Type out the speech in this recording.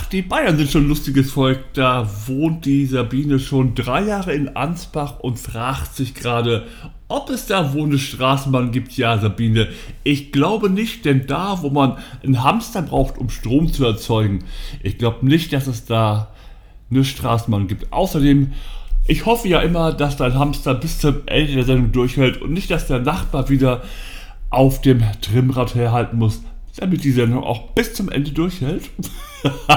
Die Bayern sind schon ein lustiges Volk. Da wohnt die Sabine schon 3 Jahre in Ansbach und fragt sich gerade, ob es da wohl eine Straßenbahn gibt. Ja, Sabine, ich glaube nicht, denn da, wo man einen Hamster braucht, um Strom zu erzeugen, ich glaube nicht, dass es da eine Straßenbahn gibt. Außerdem, ich hoffe ja immer, dass dein Hamster bis zum Ende der Sendung durchhält und nicht, dass der Nachbar wieder auf dem Trimmrad herhalten muss, damit die Sendung auch bis zum Ende durchhält.